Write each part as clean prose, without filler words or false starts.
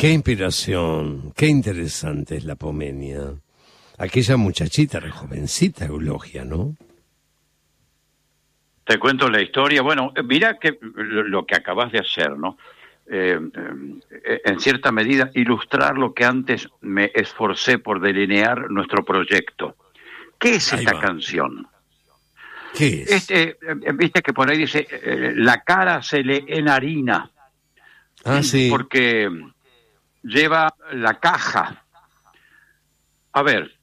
Qué inspiración, qué interesante es la Pomenia. Aquella muchachita, re jovencita, Eulogia, ¿no? Te cuento la historia. Bueno, mira que lo que acabas de hacer, ¿no? En cierta medida, ilustrar lo que antes me esforcé por delinear nuestro proyecto. ¿Qué es esta canción? ¿Qué es? Viste que por ahí dice, la cara se le enharina. Ah, sí. Porque lleva la caja. A ver,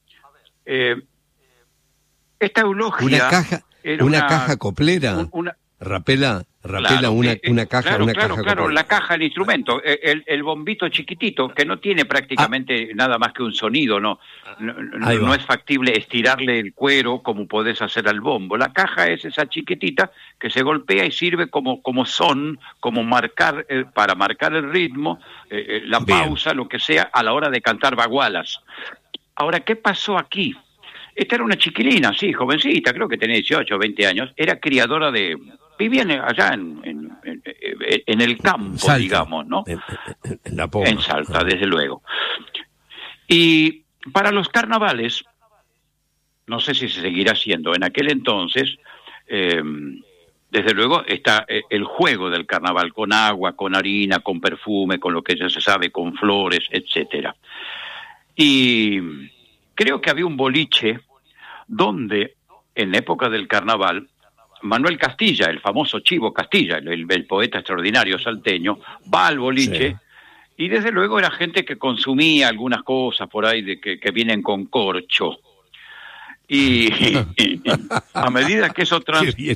esta Eulogia... Una caja coplera. Rapela claro, una caja, claro, una claro, caja claro, coplera. la caja del instrumento, el bombito chiquitito, que no tiene prácticamente nada más que un sonido, no es factible estirarle el cuero como podés hacer al bombo. La caja es esa chiquitita que se golpea y sirve como son, como marcar, para marcar el ritmo, la pausa, lo que sea, a la hora de cantar bagualas. Ahora, ¿qué pasó aquí? Esta era una chiquilina, sí, jovencita, creo que tenía 18 o 20 años, era criadora vivía allá en el campo, Salta, digamos, ¿no? En la Poma. En Salta, desde luego. Y para los carnavales, no sé si se seguirá haciendo, en aquel entonces, desde luego está el juego del carnaval, con agua, con harina, con perfume, con lo que ya se sabe, con flores, etcétera. Y creo que había un boliche donde, en época del carnaval, Manuel Castilla, el famoso Chivo Castilla, el poeta extraordinario salteño, va al boliche, y desde luego era gente que consumía algunas cosas por ahí que vienen con corcho. Y a medida que eso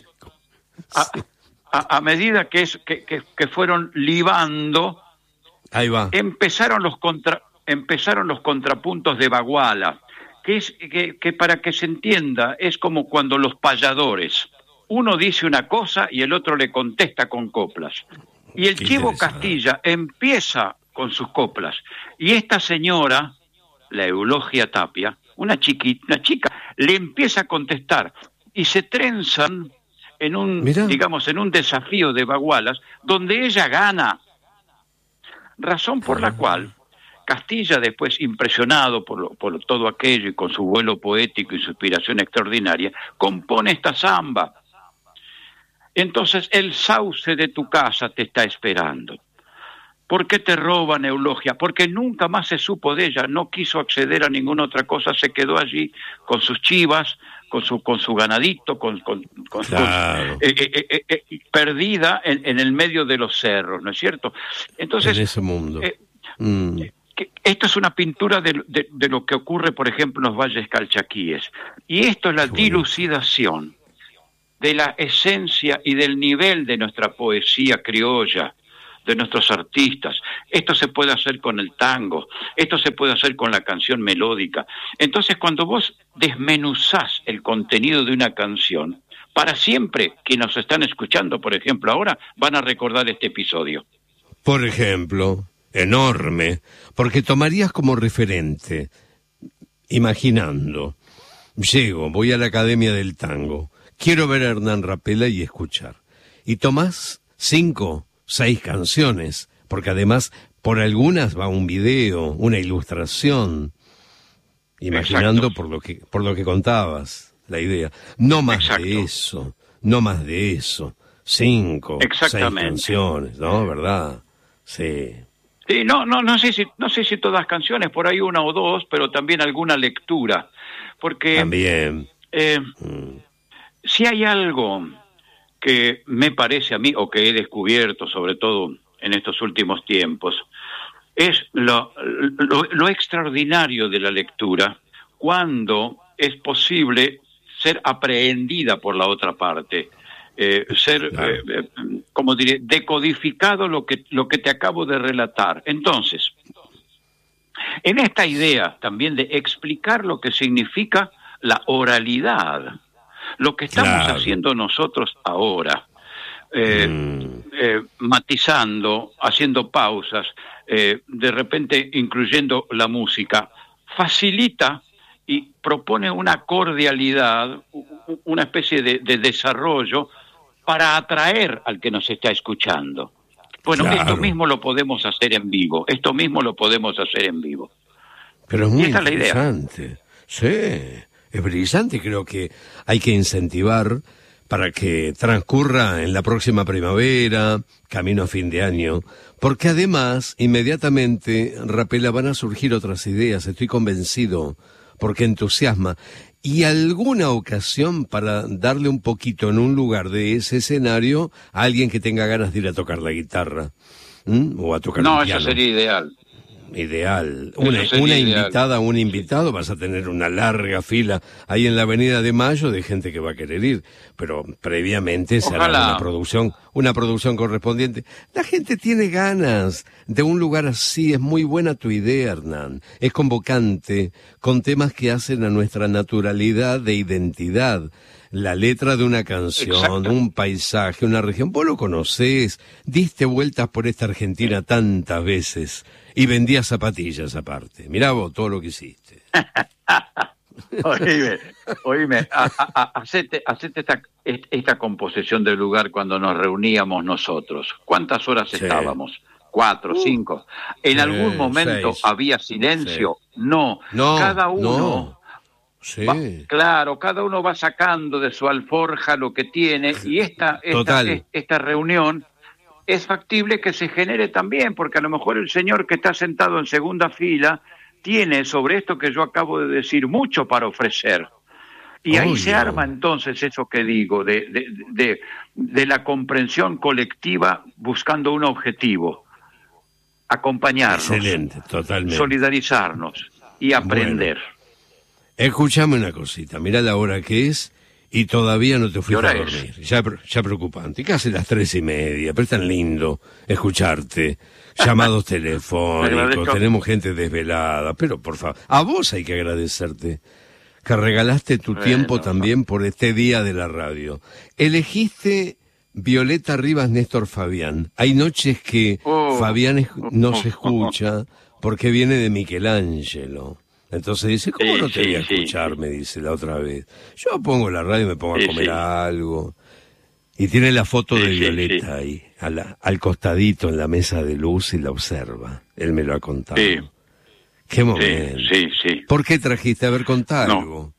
a medida que fueron libando, ahí va. Empezaron los contrapuntos de baguala, que para que se entienda es como cuando los payadores, uno dice una cosa y el otro le contesta con coplas. Y el Chivo Castilla empieza con sus coplas. Y esta señora, la Eulogia Tapia, una chica, le empieza a contestar. Y se trenzan en un desafío de bagualas, donde ella gana. Razón por la cual Castilla, después impresionado por todo aquello y con su vuelo poético y su inspiración extraordinaria, compone esta samba. Entonces, el sauce de tu casa te está esperando. ¿Por qué te roban, Eulogia? Porque nunca más se supo de ella, no quiso acceder a ninguna otra cosa, se quedó allí con sus chivas, con su ganadito, perdida en el medio de los cerros, ¿no es cierto? Entonces, en ese mundo. Esto es una pintura de lo que ocurre, por ejemplo, en los valles calchaquíes. Y esto es la dilucidación de la esencia y del nivel de nuestra poesía criolla, de nuestros artistas. Esto se puede hacer con el tango, esto se puede hacer con la canción melódica. Entonces, cuando vos desmenuzás el contenido de una canción, para siempre quienes nos están escuchando, por ejemplo, ahora, van a recordar este episodio. Por ejemplo, enorme, porque tomarías como referente, imaginando, voy a la Academia del Tango, quiero ver a Hernán Rapela y escuchar. Y tomás 5, 6 canciones, porque además por algunas va un video, una ilustración, imaginando por lo que contabas, la idea. No más de eso, 5, 6 canciones, ¿no? ¿Verdad? Sí. Sí, no sé si todas canciones, por ahí una o dos, pero también alguna lectura, porque también si hay algo que me parece a mí, o que he descubierto sobre todo en estos últimos tiempos, es lo extraordinario de la lectura cuando es posible ser aprehendida por la otra parte. Como diré, decodificado lo que te acabo de relatar. Entonces, en esta idea también de explicar lo que significa la oralidad, lo que estamos haciendo nosotros ahora, matizando, haciendo pausas, de repente incluyendo la música, facilita y propone una cordialidad, una especie de desarrollo para atraer al que nos está escuchando. Bueno, Claro. esto mismo lo podemos hacer en vivo. Esto mismo lo podemos hacer en vivo. Pero es Y muy esta es la idea. interesante. Sí, es brillante. Creo que hay que incentivar para que transcurra en la próxima primavera, camino a fin de año, porque además, inmediatamente, Rapela, van a surgir otras ideas, estoy convencido, porque entusiasma. Y alguna ocasión para darle un poquito en un lugar de ese escenario a alguien que tenga ganas de ir a tocar la guitarra, o a tocar No, el eso piano. sería ideal. Ideal. Eso sería Una ideal. invitada, un invitado, vas a tener una larga fila ahí en la Avenida de Mayo de gente que va a querer ir, pero previamente se hará Ojalá. una producción correspondiente. La gente tiene ganas de un lugar así, es muy buena tu idea, Hernán. Es convocante, con temas que hacen a nuestra naturalidad de identidad. La letra de una canción, Exacto. un paisaje, una región. Vos lo conocés, diste vueltas por esta Argentina tantas veces y vendías zapatillas aparte. Mirá vos todo lo que hiciste. Oíme, hacete esta composición del lugar cuando nos reuníamos nosotros. ¿Cuántas horas Sí. estábamos? 4, 5. ¿En algún momento 6. había silencio? No. No, Cada uno... no. Sí. Claro, cada uno va sacando de su alforja lo que tiene y esta reunión es factible que se genere también, porque a lo mejor el señor que está sentado en segunda fila tiene sobre esto que yo acabo de decir mucho para ofrecer. Y ahí se Obvio. arma entonces eso que digo, de la comprensión colectiva buscando un objetivo, acompañarnos, Excelente, totalmente. solidarizarnos y aprender. Bueno. Escuchame una cosita, mirá la hora que es y todavía no te fuiste a hora dormir. Ya preocupante. Casi las 3:30, pero es tan lindo escucharte. Llamados telefónicos, agradezco. tenemos gente desvelada, pero por favor, a vos hay que agradecerte que regalaste tu tiempo también por este día de la radio. Elegiste Violeta Rivas, Néstor Fabián. Hay noches que Fabián no se escucha porque viene de Michelangelo. Entonces dice, ¿cómo no te voy a escuchar? Me dice la otra vez. Yo pongo la radio y me pongo a comer algo. Y tiene la foto de Violeta ahí, al costadito en la mesa de luz y la observa. Él me lo ha contado. Sí. Qué momento. Sí. ¿Por qué trajiste? A ver, contá No. algo.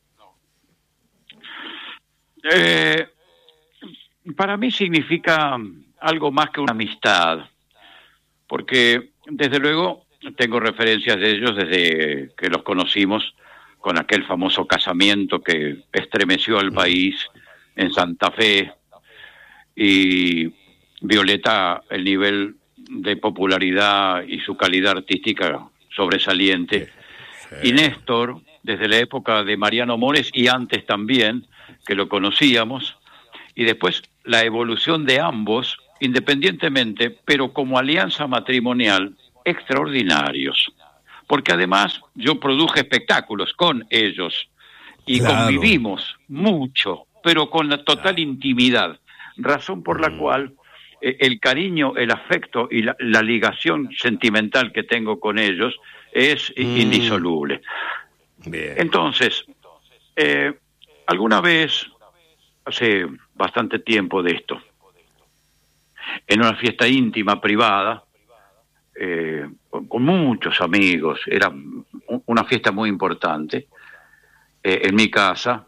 Para mí significa algo más que una amistad, porque desde luego tengo referencias de ellos desde que los conocimos con aquel famoso casamiento que estremeció al país en Santa Fe, y Violeta, el nivel de popularidad y su calidad artística sobresaliente. Y Néstor, desde la época de Mariano Mores y antes también, que lo conocíamos, y después la evolución de ambos, independientemente, pero como alianza matrimonial, extraordinarios. Porque además yo produje espectáculos con ellos y convivimos mucho, pero con la total intimidad, razón por la cual el cariño, el afecto y la ligación sentimental que tengo con ellos es indisoluble. Bien. Entonces, alguna vez, hace bastante tiempo de esto, en una fiesta íntima, privada, con muchos amigos, era una fiesta muy importante, en mi casa,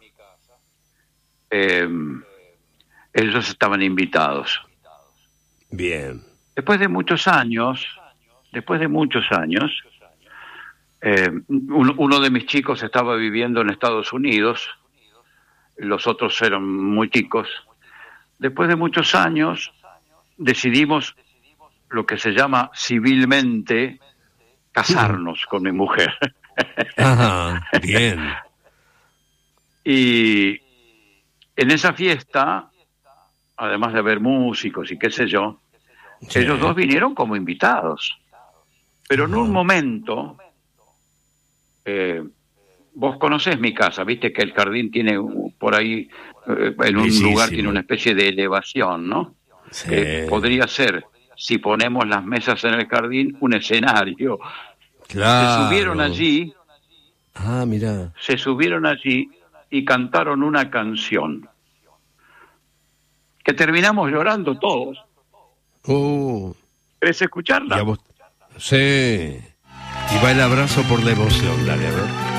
ellos estaban invitados. Bien. Después de muchos años, uno de mis chicos estaba viviendo en Estados Unidos, los otros eran muy chicos. Después de muchos años, decidimos lo que se llama civilmente casarnos con mi mujer. Ajá, bien. Y en esa fiesta, además de haber músicos y qué sé yo, ellos dos vinieron como invitados. Pero en un momento, vos conocés mi casa, viste que el jardín tiene por ahí, en un lugar tiene una especie de elevación, ¿no? Sí. Podría ser, si ponemos las mesas en el jardín, un escenario. Claro. Se subieron allí. Ah, mirá. Se subieron allí y cantaron una canción que terminamos llorando todos. ¿Querés escucharla? Sí. Y va el abrazo por la emoción, dale, a ver.